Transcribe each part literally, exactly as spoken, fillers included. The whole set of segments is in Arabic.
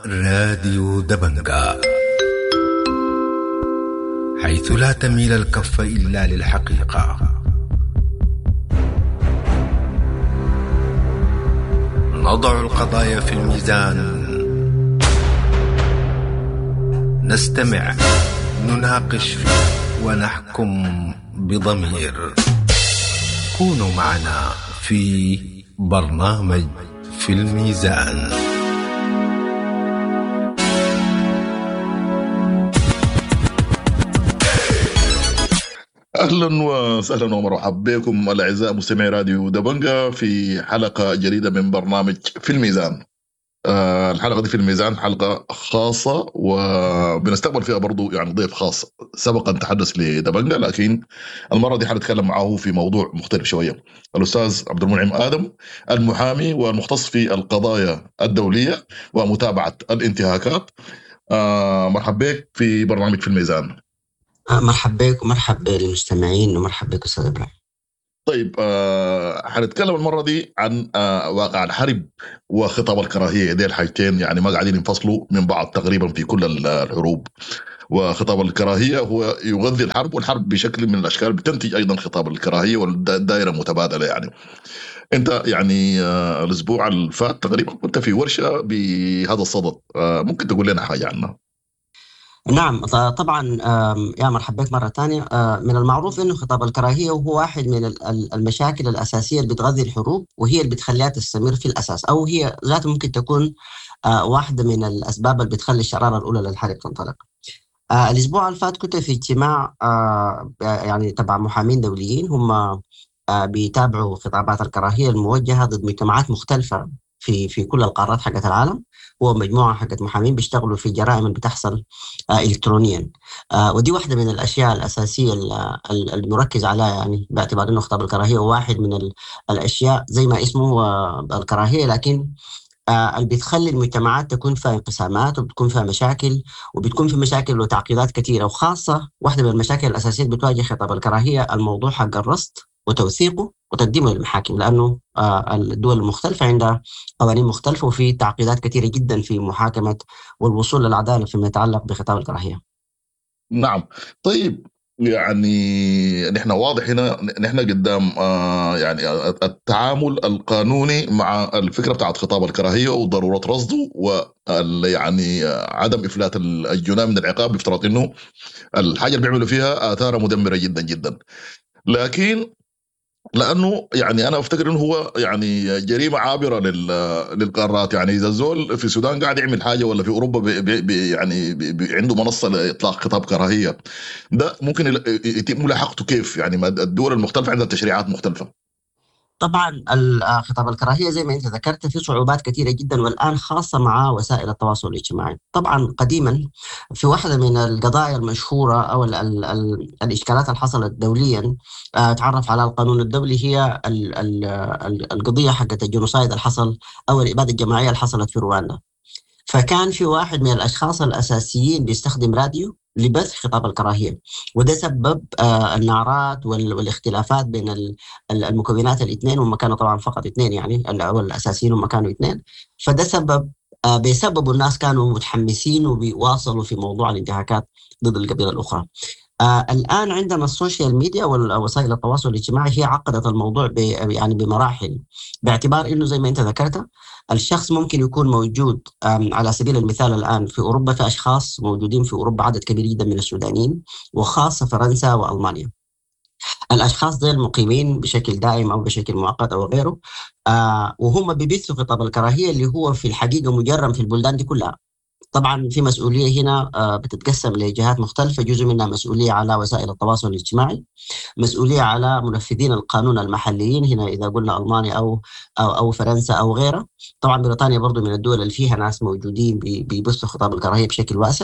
راديو دبنجا، حيث لا تميل الكف إلا للحقيقة. نضع القضايا في الميزان، نستمع، نناقش ونحكم بضمير. كونوا معنا في برنامج في الميزان. أهلا وسهلا ومرحبا بكم الأعزاء مستمعي راديو دبنجا في حلقة جديدة من برنامج في الميزان. آه الحلقة دي في الميزان حلقة خاصة وبنستقبل فيها برضو يعني ضيف خاص سبق أن تحدث لدبنجا، لكن المرة دي حنتكلم معه في موضوع مختلف شوية. الأستاذ عبد المنعم آدم، المحامي والمختص في القضايا الدولية ومتابعة الانتهاكات. آه مرحبا بك في برنامج في الميزان. مرحبا بك ومرحبا للمستمعين ومرحبا بك أستاذ إبراهيم. طيب آه حنتكلم المرة دي عن آه واقع الحرب وخطاب الكراهية. دي الحاجتين يعني ما قاعدين ينفصلوا من بعض تقريبا في كل الحروب، وخطاب الكراهية هو يغذي الحرب، والحرب بشكل من الأشكال بتنتج أيضا خطاب الكراهية، والدائرة متبادلة. يعني أنت يعني آه الأسبوع اللي فات تقريبا كنت في ورشة بهذا الصدد، آه ممكن تقول لنا حاجة عنها؟ نعم طبعا، يا مرحبا بك مرة تانية. من المعروف أنه خطاب الكراهية هو واحد من المشاكل الأساسية اللي بتغذي الحروب، وهي اللي بتخليها تستمر في الأساس، أو هي ذات ممكن تكون واحدة من الأسباب اللي بتخلي الشرارة الأولى للحرب تنطلق. الأسبوع اللي فات كنت في اجتماع يعني تبع محامين دوليين، هم بيتابعوا خطابات الكراهية الموجهة ضد مجتمعات مختلفة في في كل القارات حقت العالم. هو مجموعة حقت محامين بيشتغلوا في جرائم اللي بتحصل آه إلكترونيا، آه ودي واحدة من الأشياء الأساسية المركز عليها، يعني باعتبار إنه خطاب الكراهية واحد من الأشياء زي ما اسمه آه الكراهية، لكن آه اللي بتخلي المجتمعات تكون فيها انقسامات وبتكون فيها مشاكل وبتكون في مشاكل وتعقيدات كثيرة. وخاصة واحدة من المشاكل الأساسية اللي بتواجه خطاب الكراهية الموضوع حق الرصد وتوثيقه وتقديمه للمحاكم، لأنه الدول المختلفة عندها قوانين مختلفة وفي تعقيدات كثيرة جدا في محاكمة والوصول للعدالة فيما يتعلق بخطاب الكراهية. نعم. طيب يعني نحن واضح هنا نحن قدام آه يعني التعامل القانوني مع الفكرة بتاعت خطاب الكراهية وضرورة رصده، ويعني عدم إفلات الجناة من العقاب بفترض إنه الحاجة اللي بيعملوا فيها آثار مدمرة جدا جدا. لكن لانه يعني انا افتكر انه هو يعني جريمه عابره للقارات. يعني اذا الزول في السودان قاعد يعمل حاجه ولا في اوروبا بي بي يعني بي بي عنده منصه لاطلاق خطاب كراهيه، ده ممكن يتم ملاحقته كيف؟ يعني الدول المختلفه عندها تشريعات مختلفه. طبعا خطاب الكراهية زي ما انت ذكرت في صعوبات كثيرة جدا، والآن خاصة مع وسائل التواصل الاجتماعي. طبعا قديما في واحدة من القضايا المشهورة أو ال ال ال الإشكالات اللي حصلت دوليا تعرف على القانون الدولي، هي ال ال ال القضية حقت الجنوسايد اللي حصل أو الإبادة الجماعية اللي حصلت في رواندا. فكان في واحد من الأشخاص الأساسيين بيستخدم راديو لبث خطاب الكراهية، وده سبب آه النعرات والاختلافات بين المكونات الاثنين، وهم كانوا طبعا فقط اثنين، يعني الأساسيين هم كانوا اثنين. فده سبب آه بسبب الناس كانوا متحمسين وبيواصلوا في موضوع الانتهاكات ضد القبيلة الأخرى. آه الآن عندنا السوشيال ميديا ووسائل التواصل الاجتماعي هي عقدت الموضوع يعني بمراحل، باعتبار إنه زي ما أنت ذكرت الشخص ممكن يكون موجود على سبيل المثال الآن في أوروبا، في أشخاص موجودين في أوروبا عدد كبير جدا من السودانيين، وخاصة فرنسا وألمانيا. الأشخاص دول مقيمين بشكل دائم أو بشكل مؤقت أو غيره، آه وهم بيبثوا خطاب الكراهية اللي هو في الحقيقة مجرم في البلدان دي كلها. طبعا في مسؤولية هنا آه بتتقسم لجهات مختلفة، جزء منها مسؤولية على وسائل التواصل الاجتماعي، مسؤولية على منفذين القانون المحليين هنا إذا قلنا ألمانيا أو أو, أو فرنسا أو غيره. طبعا بريطانيا برضو من الدول اللي فيها ناس موجودين بيبثوا خطاب الكراهية بشكل واسع.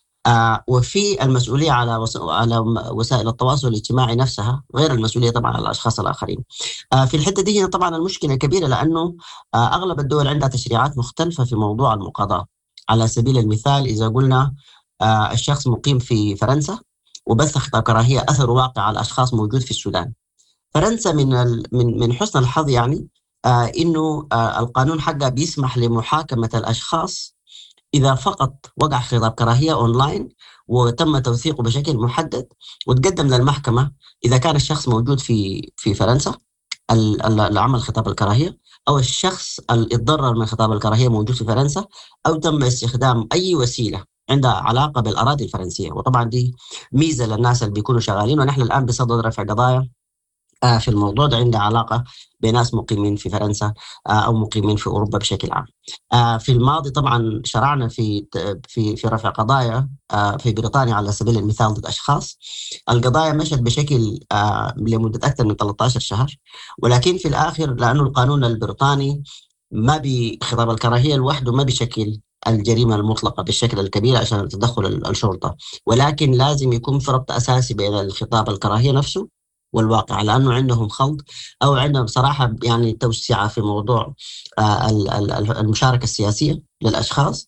آه وفي المسؤولية على وس... على وسائل التواصل الاجتماعي نفسها، غير المسؤولية طبعا على الأشخاص الآخرين. آه في الحتة دي هنا طبعا المشكلة كبيرة، لأنه آه أغلب الدول عندها تشريعات مختلفة في موضوع المقاضاة. على سبيل المثال إذا قلنا آه الشخص مقيم في فرنسا وبث خطاب كراهية أثر واقع على أشخاص موجود في السودان، فرنسا من ال... من من حسن الحظ يعني آه إنه آه القانون حقها بيسمح لمحاكمة الأشخاص إذا فقط وقع خطاب كراهية أونلاين وتم توثيقه بشكل محدد وتقدم للمحكمة، إذا كان الشخص موجود في في فرنسا العمل خطاب الكراهية، أو الشخص اللي اتضرر من خطاب الكراهية موجود في فرنسا، أو تم استخدام أي وسيلة عندها علاقة بالأراضي الفرنسية. وطبعا دي ميزة للناس اللي بيكونوا شغالين، ونحن الآن بصدد رفع قضايا في الموضوع ده عندها علاقة بناس مقيمين في فرنسا أو مقيمين في أوروبا بشكل عام. في الماضي طبعا شرعنا في في في رفع قضايا في بريطانيا على سبيل المثال ضد أشخاص. القضايا مشت بشكل لمدة أكثر من ثلاثة عشر شهر، ولكن في الآخر لأنه القانون البريطاني ما بخطاب الكراهية لوحده ما بشكل الجريمة المطلقة بالشكل الكبير عشان تدخل الشرطة، ولكن لازم يكون في ربط أساسي بين الخطاب الكراهية نفسه والواقع، لأنه عندهم خلط أو عندهم صراحة يعني توسعة في موضوع المشاركة السياسية للأشخاص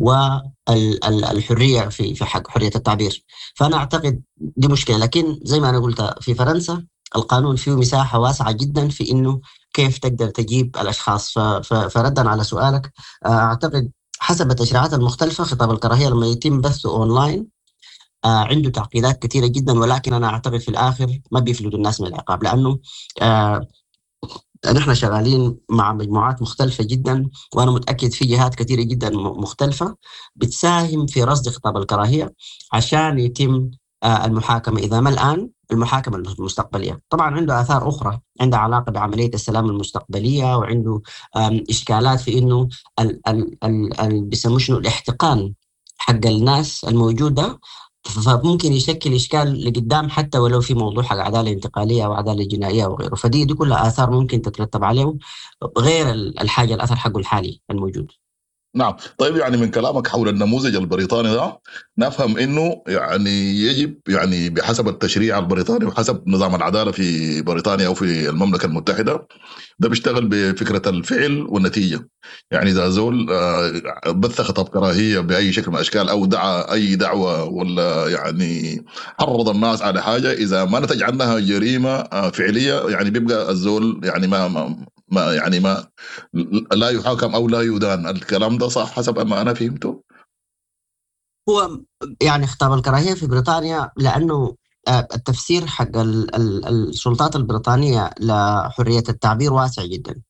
والحرية في في حق حرية التعبير. فأنا أعتقد دي مشكلة، لكن زي ما أنا قلت في فرنسا القانون فيه مساحة واسعة جدا في إنه كيف تقدر تجيب الأشخاص. فردا على سؤالك، أعتقد حسب التشريعات المختلفة خطاب الكراهية لما يتم بثه أونلاين آه عنده تعقيدات كثيرة جدا، ولكن أنا أعتقد في الآخر ما بيفلتوا الناس من العقاب، لأنه آه نحن شغالين مع مجموعات مختلفة جدا، وأنا متأكد في جهات كثيرة جدا مختلفة بتساهم في رصد خطاب الكراهية عشان يتم آه المحاكمة، إذا ما الآن المحاكمة المستقبلية. طبعا عنده آثار أخرى عندها علاقة بعملية السلام المستقبلية، وعنده إشكالات في إنه ال ال ال ال بيسموه شنو الاحتقان حق الناس الموجودة، فممكن يشكل إشكال لقدام حتى ولو في موضوع حق عدالة انتقالية أو عدالة جنائية وغيره. فدي دي كلها آثار ممكن تترتب عليه غير الحاجة الأثر حقه الحالي الموجود. نعم. طيب يعني من كلامك حول النموذج البريطاني ده نفهم انه يعني يجب يعني بحسب التشريع البريطاني وحسب نظام العدالة في بريطانيا او في المملكة المتحدة ده بيشتغل بفكرة الفعل والنتيجة. يعني إذا زول بث خطاب كراهية بأي شكل من الأشكال أو دعا أي دعوة ولا يعني حرض الناس على حاجة، إذا ما نتج عنها جريمة فعلية يعني بيبقى الزول يعني ما, ما ما يعني ما لا يحاكم أو لا يدان. الكلام ده صح حسب ما أنا فهمته؟ هو يعني خطاب الكراهية في بريطانيا لأنه التفسير حق السلطات البريطانية لحرية التعبير واسع جدا،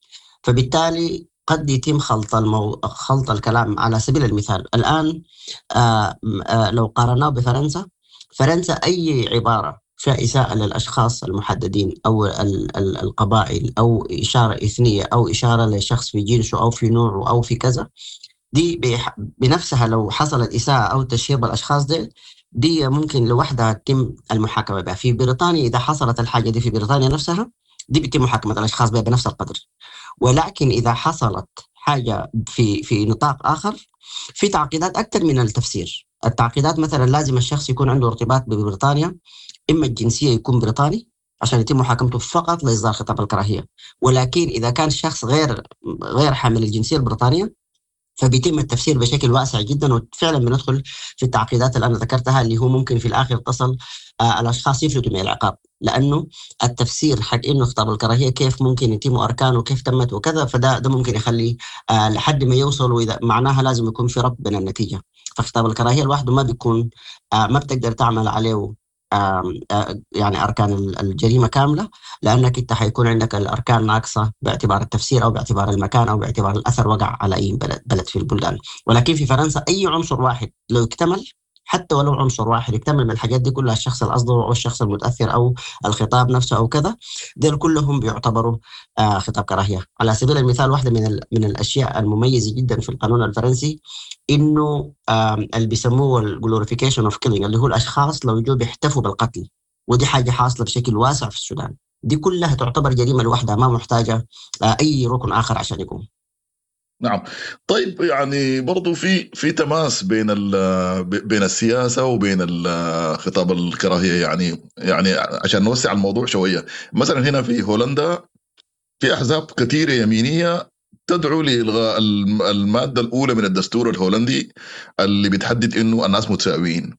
فبالتالي قد يتم خلط المو... خلط الكلام. على سبيل المثال الآن آآ آآ لو قارناه بفرنسا، فرنسا أي عبارة فيها إساءة للأشخاص المحددين أو ال... ال... القبائل أو إشارة إثنية أو إشارة لشخص في جنسه أو في نوعه أو في كذا، دي بح... بنفسها لو حصلت إساءة أو تشهير بالأشخاص دي دي ممكن لوحدها تتم المحاكمة بها. في بريطانيا إذا حصلت الحاجة دي في بريطانيا نفسها دي بيتم محاكمة الأشخاص بها بنفس القدر. ولكن إذا حصلت حاجة في في نطاق آخر في تعقيدات أكثر من التفسير. التعقيدات مثلا لازم الشخص يكون عنده ارتباط ببريطانيا، إما الجنسية يكون بريطاني عشان يتم محاكمته فقط لإصدار خطاب الكراهية، ولكن إذا كان الشخص غير غير حامل الجنسية البريطانية فبيتم التفسير بشكل واسع جدا. وفعلا بندخل في التعقيدات اللي أنا ذكرتها اللي هو ممكن في الآخر تصل آه الأشخاص يفلتوا من العقاب، لأنه التفسير حق إنه خطاب الكراهية كيف ممكن يتم أركانه وكيف تمت وكذا، فده ده ممكن يخلي آه لحد ما يوصل، وإذا معناها لازم يكون في ربط بين النتيجة. فخطاب الكراهية لوحده ما بيكون آه ما بتقدر تعمل عليه آه آه يعني أركان الجريمة كاملة، لأنك أنت حيكون عندك الأركان ناقصة باعتبار التفسير أو باعتبار المكان أو باعتبار الأثر وقع على أي بلد, بلد في البلدان. ولكن في فرنسا أي عنصر واحد لو اكتمل، حتى ولو عنصر واحد يكتمل من الحاجات دي كلها، الشخص الأصدر أو الشخص المتأثر أو الخطاب نفسه أو كذا، دول كلهم بيعتبروا آه خطاب كراهية. على سبيل المثال واحدة من من الأشياء المميزة جدا في القانون الفرنسي إنه آه اللي بيسموه الجلوريفيكيشن اوف كيلينج، اللي هو الأشخاص لو جو بيحتفوا بالقتل، ودي حاجة حاصلة بشكل واسع في السودان. دي كلها تعتبر جريمة لوحدها ما محتاجة آه أي ركن آخر عشان يقوم. نعم. طيب يعني برضو في في تماس بين بين السياسة وبين خطاب الكراهية، يعني يعني عشان نوسع الموضوع شوية. مثلا هنا في هولندا في أحزاب كثيرة يمينية تدعو لإلغاء المادة الأولى من الدستور الهولندي اللي بتحدد إنه الناس متساويين.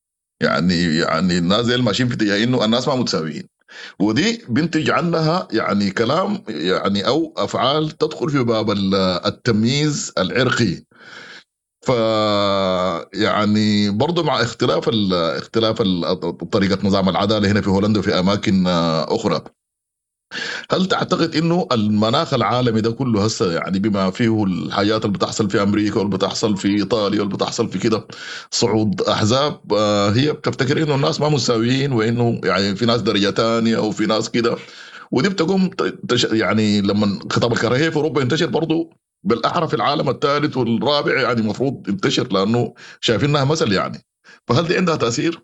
يعني يعني الناس اللي ماشيين في اتجاه إنه الناس ما متساويين، ودي بنتج عنها يعني كلام يعني أو أفعال تدخل في باب التمييز العرقي. ف يعني برضه مع اختلاف ال اختلاف ال طريقة نظام العدالة هنا في هولندا وفي أماكن آه، أخرى، هل تعتقد إنه المناخ العالمي ده كله هسه يعني بما فيه الحاجات اللي بتحصل في أمريكا واللي بتحصل في إيطاليا واللي بتحصل في كده صعود أحزاب، آه، هي بتفتكر إنه الناس ما مساويين وإنه يعني في ناس درجة تانية وفي ناس كده، ودي بتقوم ت- تش يعني لما خطاب الكراهية في أوروبا ينتشر برضه بالأحرى في العالم الثالث والرابع، يعني المفروض ينتشر لأنه شايفينها مثل يعني. فهل دي عندها تأثير؟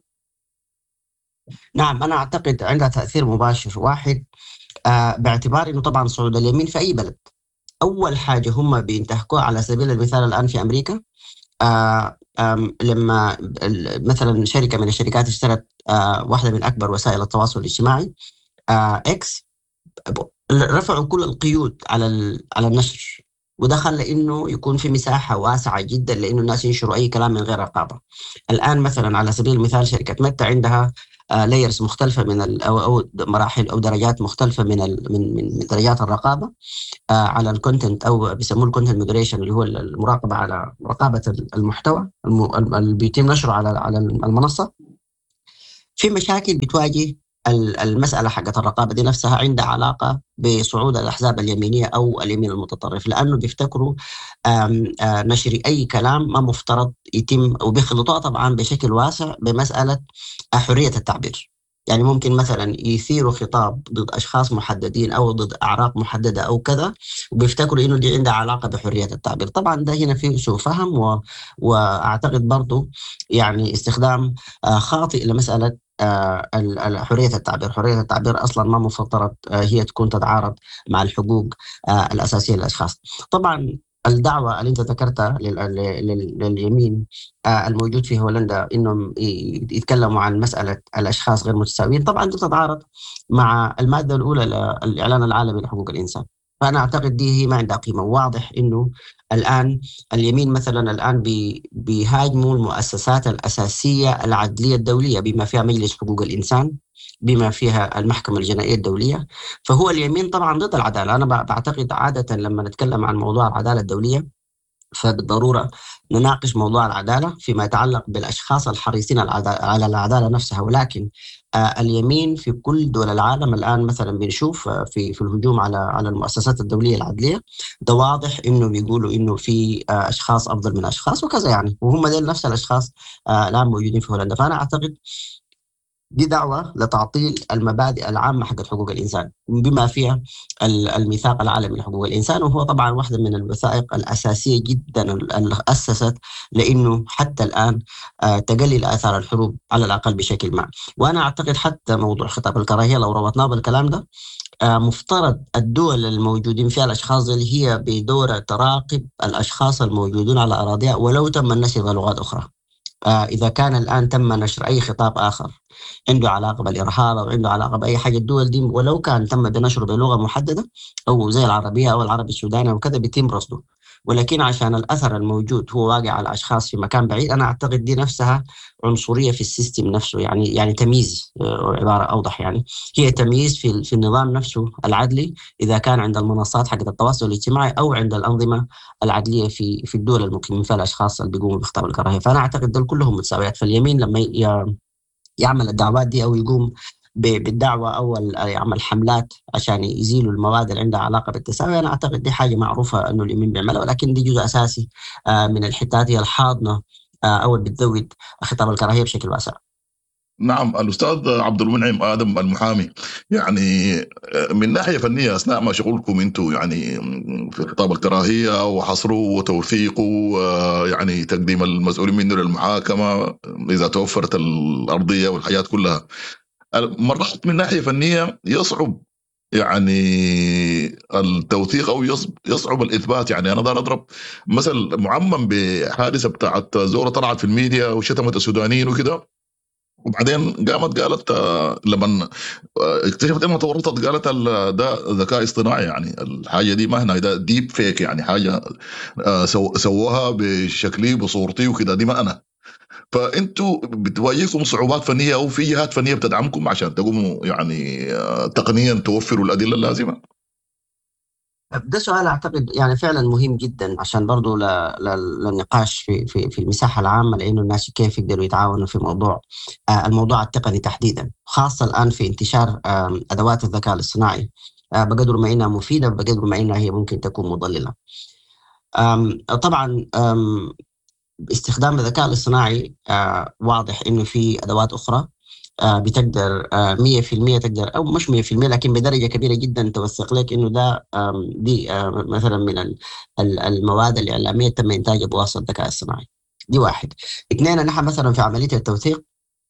نعم، أنا أعتقد عندها تأثير مباشر. واحد، آه باعتبار أنه طبعا صعود اليمين في أي بلد، أول حاجة هم بينتهكوها على سبيل المثال الآن في أمريكا. آه آم، لما ال- مثلا شركة من الشركات اشترت آه واحدة من أكبر وسائل التواصل الاجتماعي، آه إكس، ب- رفعوا كل القيود على ال- على النشر، وده خلى انه يكون في مساحه واسعه جدا لانه الناس ينشروا اي كلام من غير رقابه. الان مثلا على سبيل المثال شركه ميتا عندها لايرز مختلفه من ال او او مراحل او درجات مختلفه من ال من من من درجات الرقابه آه، على الكونتنت، او بيسموه الكونتنت مودريشن، اللي هو المراقبه على رقابه المحتوى الم- اللي بيتم نشره على على المنصه. في مشاكل بتواجه ال- المسألة حقت الرقابة دي نفسها عندها علاقة بصعود الأحزاب اليمينية أو اليمين المتطرف، لأنه بيفتكروا آم، آه، نشر أي كلام ما مفترض يتم، وبيخلطوها طبعا بشكل واسع بمسألة آه، حرية التعبير. يعني ممكن مثلا يثيروا خطاب ضد أشخاص محددين أو ضد أعراق محددة أو كذا، وبيفتكروا إنه دي عندها علاقة بحرية التعبير. طبعا ده هنا فيه سوء فهم، و... وأعتقد برضو يعني استخدام آه، خاطئ لمسألة آه، ال- ال- حرية التعبير. حرية التعبير أصلا ما مفترض آه، هي تكون تتعارض مع الحقوق آه، الأساسية للأشخاص. طبعا الدعوة اللي أنت ذكرتها لل- لل- لل- لليمين آه، الموجود في هولندا إنهم ي- يتكلموا عن مسألة الأشخاص غير متساويين، طبعا دي تتعارض مع المادة الأولى للإعلان العالمي لحقوق الإنسان. فأنا أعتقد دي هي ما عندها قيمة. واضح إنه الآن اليمين مثلا الآن بي- بيهاجموا المؤسسات الأساسية العدلية الدولية، بما فيها مجلس حقوق الإنسان، بما فيها المحكمة الجنائية الدولية. فهو اليمين طبعا ضد العدالة. أنا بع- بعتقد عادة لما نتكلم عن موضوع العدالة الدولية فبالضرورة نناقش موضوع العدالة فيما يتعلق بالأشخاص الحريصين على العدا- على العدالة نفسها. ولكن آه، اليمين في كل دول العالم الآن مثلا بنشوف آه، في في الهجوم على على المؤسسات الدولية العدلية، ده واضح إنه بيقولوا إنه في آه، أشخاص أفضل من أشخاص وكذا يعني، وهم دول نفس الأشخاص آه، الآن موجودين في هولندا. فأنا أعتقد دي دعوة لتعطيل المبادئ العامة حقت حقوق الإنسان، بما فيها ال- الميثاق العالمي لحقوق الإنسان، وهو طبعا واحدة من الوثائق الأساسية جدا اللي أسست لأنه حتى الآن آه، تقلل آثار الحروب على الأقل بشكل ما. وأنا أعتقد حتى موضوع خطاب الكراهية لو ربطناه بالكلام ده، آه، مفترض الدول الموجودين فيها الأشخاص اللي هي بدورها تراقب الأشخاص الموجودين على أراضيها ولو تم النشر بلغات أخرى. آه، إذا كان الآن تم نشر أي خطاب آخر عنده علاقة بالإرهاب أو عنده علاقة بأي حاجة، الدول دي ولو كان تم بنشره بلغة محددة أو زي العربية أو العربي السوداني وكذا بيتم رصده. ولكن عشان الأثر الموجود هو واقع على أشخاص في مكان بعيد، أنا أعتقد دي نفسها عنصرية في السيستم نفسه، يعني يعني تمييز، آه، عبارة أوضح يعني، هي تمييز في في النظام نفسه العدلي، إذا كان عند المنصات حقت التواصل الاجتماعي أو عند الأنظمة العدلية في في الدول المقيمين فيها الأشخاص اللي بيقوموا بخطاب الكراهية. فأنا أعتقد دول كلهم متساويات. فاليمين لما ي- يعمل الدعوات دي او يقوم ب- بالدعوه او ال- يعمل حملات عشان يزيلوا المواد اللي عندها علاقه بالتساوي، انا اعتقد دي حاجه معروفه انه اليمين بيعملها، ولكن دي جزء اساسي آه، من الحتات هي الحاضنه آه، او اللي بتزود خطاب الكراهيه بشكل واسع. نعم، الأستاذ عبد المنعم آدم المحامي، يعني من ناحية فنية أثناء ما شغلكم أنتم يعني في خطاب الكراهية وحصره وتوثيقه، آه، يعني تقديم المسؤولين منه للمحاكمة إذا توفرت الأرضية والحياة كلها، مرات من ناحية فنية يصعب يعني التوثيق أو يصعب, يصعب الإثبات. يعني أنا دار أضرب مثل معمم بحادثة بتاعت زورة طلعت في الميديا وشتمت السودانيين وكده، وبعدين قامت قالت آه، لما آه، اكتشفت انها تورطت قالت ال- ده ذكاء اصطناعي، يعني الحاجه دي ما هنا، ده ديب فيك، يعني حاجه آه، سو سووها بشكلي بصورتي وكده، دي ما انا. فانتوا بتواجهكم صعوبات فنيه او في جهات فنيه بتدعمكم عشان تقوموا يعني آه، تقنيا توفروا الادله اللازمه؟ ده سؤال أعتقد يعني فعلا مهم جدا، عشان برضو ل- ل- للنقاش في في في المساحة العامة، لأنه الناس كيف يقدروا يتعاونوا في موضوع آه، الموضوع التقني تحديدا، خاصة الآن في انتشار آم، أدوات الذكاء الاصطناعي. آه، بقدر ما إنها مفيدة، بقدر ما إنها هي ممكن تكون مضللة. آم، طبعا آم، باستخدام الذكاء الاصطناعي آه، واضح إنه في أدوات أخرى آه، بتقدر آه، مية في المية تقدر، أو مش مية في المية لكن بدرجة كبيرة جدا توثق لك إنه ده آم، دي آه، مثلا من ال- ال- المواد الإعلامية تم إنتاجها بواسطة الذكاء الصناعي. دي واحد. اثنين، نحن مثلا في عملية التوثيق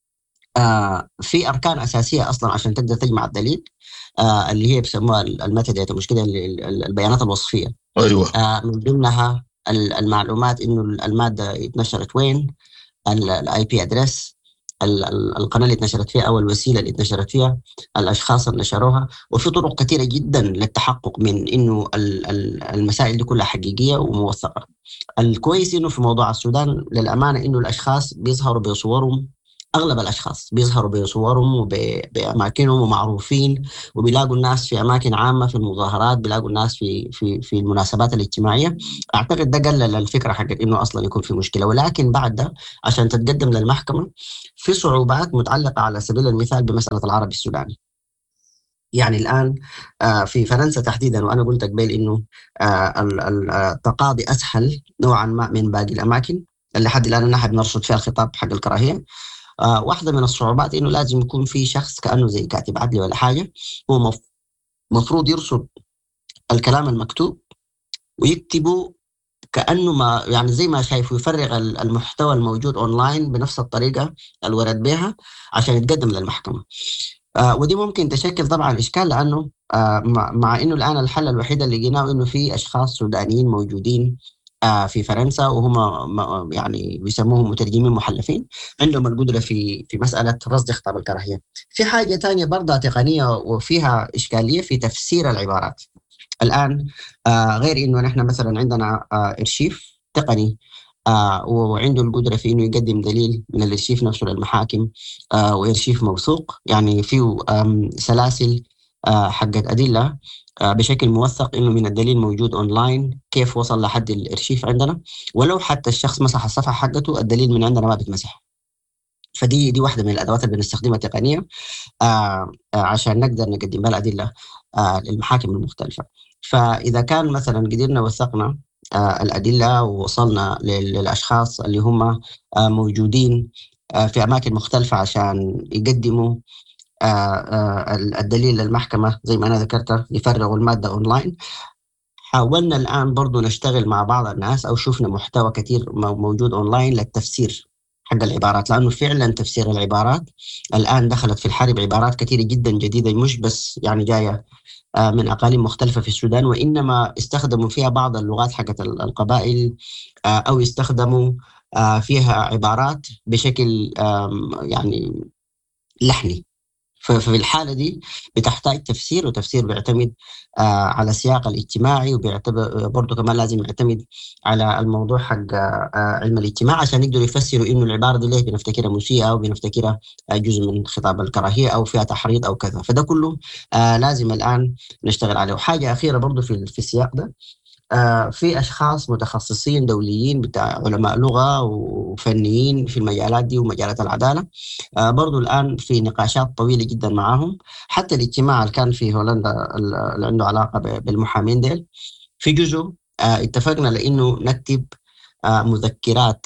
آه، في أركان أساسية أصلا عشان تقدر تجمع الدليل، آه، اللي هي بيسموها الميتا داتا، مش كده، ال- ال- البيانات الوصفية. ايوه. آه، من ضمنها ال- المعلومات إنه المادة اتنشرت وين، الاي بي ادريس، القناه اللي اتنشرت فيها او الوسيله اللي اتنشرت فيها، الاشخاص اللي نشروها. وفي طرق كثيره جدا للتحقق من انه ال- ال- المسائل دي كلها حقيقيه وموثقه. الكويس انه في موضوع السودان للامانه انه الاشخاص بيظهروا بصورهم، اغلب الاشخاص بيظهروا بصورهم وباماكنهم ومعروفين، وبيلاقوا الناس في اماكن عامه، في المظاهرات، بيلاقوا الناس في في في المناسبات الاجتماعيه. اعتقد ده قلل الفكره حقت انه اصلا يكون في مشكله. ولكن بعد ده عشان تتقدم للمحكمه في صعوبات متعلقه على سبيل المثال بمساله العربي السوداني. يعني الآن آه، في فرنسا تحديدا، وأنا قلت قبل إنه آه، ال- ال- التقاضي أسهل نوعا ما من باقي الأماكن اللي لحد الآن نحن بنرصد فيها الخطاب حق الكراهية. آه، واحدة من الصعوبات إنه لازم يكون في شخص كأنه زي كاتب عدلي ولا حاجة، هو مف- مفروض يرصد الكلام المكتوب ويكتبه كأنه ما يعني زي ما شايف، يفرغ ال- المحتوى الموجود أونلاين بنفس الطريقة اللي ورد بها عشان يتقدم للمحكمة. آه ودي ممكن تشكل طبعا إشكال، لأنه آه مع, مع إنه الآن الحل الوحيد اللي لقيناه إنه في أشخاص سودانيين موجودين آه في فرنسا، وهم م- يعني بيسموهم مترجمين محلفين، عندهم القدرة في في مسألة رصد خطاب الكراهية. في حاجة تانية برضه تقنية وفيها إشكالية في تفسير العبارات الآن. آه غير إنه نحن مثلا عندنا آه إرشيف تقني آه وعنده القدرة في إنه يقدم دليل من الإرشيف نفسه للمحاكم، آه وإرشيف موثوق، يعني فيه آم، سلاسل آه حقت أدلة آه بشكل موثق إنه من الدليل موجود أونلاين، كيف وصل لحد الإرشيف عندنا. ولو حتى الشخص مسح الصفحة حقته، الدليل من عندنا ما بيتمسح. فدي دي واحدة من الأدوات اللي بنستخدمها تقنية آه آه عشان نقدر نقدم بها الأدلة آه للمحاكم المختلفة. فإذا كان مثلا قدرنا وثقنا آه الأدلة ووصلنا لل- للأشخاص اللي هم آه موجودين آه في أماكن مختلفة عشان يقدموا آه آه الدليل للمحكمة زي ما أنا ذكرت، يفرغوا المادة أونلاين. حاولنا الآن برضو نشتغل مع بعض الناس، أو شفنا محتوى كثير مو- موجود أونلاين للتفسير حق العبارات، لأنه فعلا تفسير العبارات الآن دخلت في الحرب عبارات كثيرة جدا جديدة، مش بس يعني جاية آه، من أقاليم مختلفة في السودان، وإنما استخدموا فيها بعض اللغات حقت ال- القبائل، آه، أو يستخدموا آه، فيها عبارات بشكل آم، يعني لحني. ففي الحالة دي بتحتاج تفسير، وتفسير بيعتمد آه على السياق الاجتماعي، وبيعتبر برضه كمان لازم يعتمد على الموضوع حق آه علم الاجتماع عشان يقدروا يفسروا انه العبارة دي ليه بنفتكرها مسيئة، او بنفتكرها آه جزء من خطاب الكراهية، او فيها تحريض او كذا. فده كله آه لازم الآن نشتغل عليه. وحاجة أخيرة برضه في في السياق ده، آه، في أشخاص متخصصين دوليين بتاع علماء لغة وفنيين في المجالات دي ومجالات العدالة، آه، برضو الآن في نقاشات طويلة جدا معاهم. حتى الاجتماع اللي كان في هولندا اللي عنده علاقة ب- بالمحامين ديل، في جزء آه، اتفقنا لأنه نكتب آه، مذكرات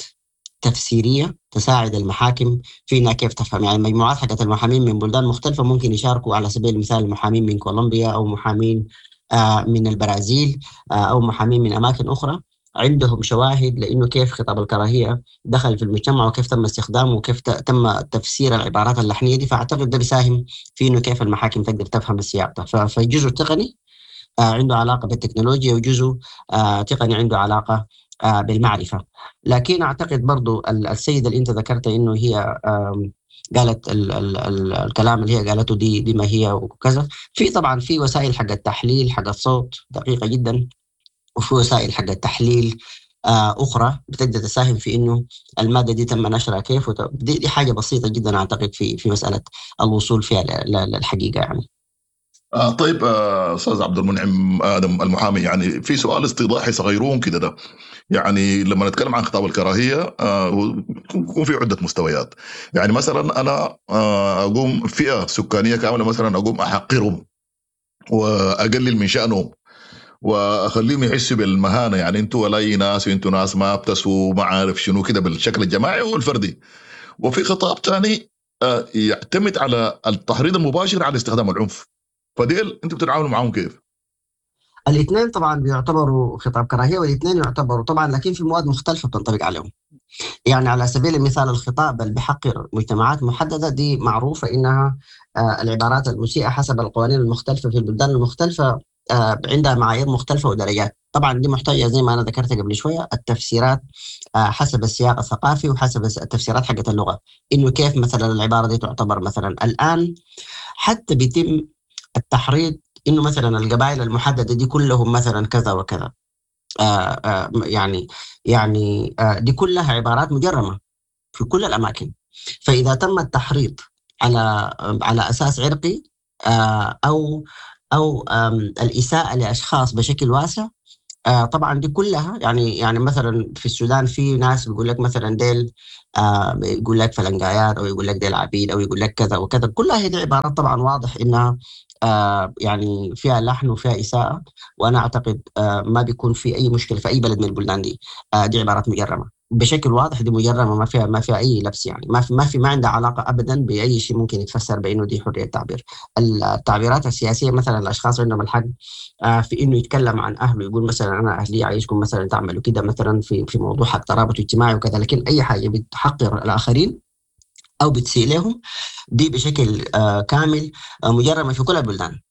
تفسيرية تساعد المحاكم في انها كيف تفهم. يعني مجموعات حقت المحامين من بلدان مختلفة ممكن يشاركوا، على سبيل المثال محامين من كولومبيا، او محامين آه، من البرازيل، آه، او محامين من اماكن اخرى، عندهم شواهد لانه كيف خطاب الكراهية دخل في المجتمع، وكيف تم استخدامه، وكيف ت- تم تفسير العبارات اللحنية دي. فاعتقد ده بيساهم في انه كيف المحاكم تقدر تفهم السياق ده. ف- فالجزء التقني آه، عنده علاقة بالتكنولوجيا، وجزء آه، تقني عنده علاقة آه، بالمعرفة. لكن أعتقد برضو ال- السيدة اللي أنت ذكرت إنه هي آم، قالت ال ال ال الكلام اللي هي قالته دي دي ما هي وكذا. في طبعا في وسائل حق التحليل حق الصوت دقيقة جدا، وفي وسائل حق التحليل آه، أخرى بتقدر تساهم في إنه المادة دي تم نشرها كيف. وت- دي, دي حاجة بسيطة جدا أعتقد في في مسألة الوصول فيها ل- ل- للحقيقة يعني. آه طيب آه، استاذ عبد المنعم ادم المحامي، يعني في سؤال استيضاحي صغيرون كده ده. يعني لما نتكلم عن خطاب الكراهيه آه يكون في عده مستويات. يعني مثلا انا آه اقوم فئه سكانيه كامله مثلا اقوم احقرهم واقلل من شانهم واخليهم يحسوا بالمهانه، يعني انتوا ولا ناس وانتوا ناس ما بتسوا ما عارف شنو كده بالشكل الجماعي والفردي. وفي خطاب تاني آه، يعتمد على التحريض المباشر على استخدام العنف. فديل انتوا بتتعاملوا معاهم كيف؟ الاثنين طبعا بيعتبروا خطاب كراهيه، والاثنين يعتبروا طبعا، لكن في مواد مختلفه بتنطبق عليهم. يعني على سبيل المثال الخطاب اللي بيحقر مجتمعات محدده دي معروفه انها آه، العبارات المسيئه حسب القوانين المختلفه في البلدان المختلفه آه، عندها معايير مختلفه ودرجات. طبعا دي محتاجه زي ما انا ذكرت قبل شويه التفسيرات آه، حسب السياق الثقافي وحسب التفسيرات حقت اللغه، انه كيف مثلا العباره دي تعتبر. مثلا الان حتى بيتم التحريض انه مثلا القبائل المحدده دي كلهم مثلا كذا وكذا. آه آه يعني يعني آه دي كلها عبارات مجرمه في كل الاماكن. فاذا تم التحريض على على اساس عرقي آه او او آم، الاساءه لاشخاص بشكل واسع، آه طبعا دي كلها يعني يعني مثلا في السودان في ناس بيقول لك مثلا ديل آه يقول لك فلنقايات، او يقول لك ديل عبيد، او يقول لك كذا وكذا. كلها هذه عبارات طبعا واضح انها آه يعني فيها لحن وفيها اساءه. وانا اعتقد آه ما بيكون في اي مشكله في اي بلد من البلدان دي. آه دي عبارات مجرمه بشكل واضح، دي مجرمه، ما فيها ما فيها اي لبس. يعني ما في ما في ما عندها علاقه ابدا باي شيء ممكن يتفسر بانه دي حريه تعبير. التعبيرات السياسيه مثلا الاشخاص عندهم الحق آه في انه يتكلم عن اهله، يقول مثلا انا اهلي عايزكم مثلا تعملوا كده مثلا في في موضوع حق ترابط اجتماعي وكذا. لكن اي حاجه بتحقر الاخرين او بتسيء لهم دي بشكل آه كامل آه مجرمه في كل البلدان.